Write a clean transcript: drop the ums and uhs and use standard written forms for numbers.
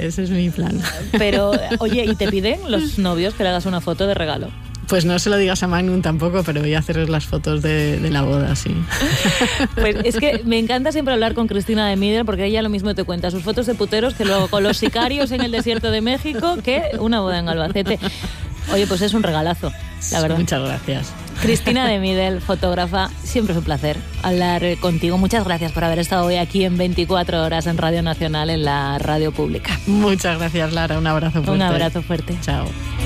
ese es mi plan. Pero, oye, ¿y te piden los novios que le hagas una foto de regalo? Pues no se lo digas a Magnum tampoco, pero voy a hacer las fotos de la boda, sí. Pues es que me encanta siempre hablar con Cristina de Midel, porque ella lo mismo te cuenta sus fotos de puteros que luego con los sicarios en el desierto de México que una boda en Albacete. Oye, pues es un regalazo, la verdad. Muchas gracias. Cristina de Midel, fotógrafa, siempre es un placer hablar contigo. Muchas gracias por haber estado hoy aquí en 24 horas en Radio Nacional, en la radio pública. Muchas gracias, Lara. Un abrazo fuerte. Un abrazo fuerte. Chao.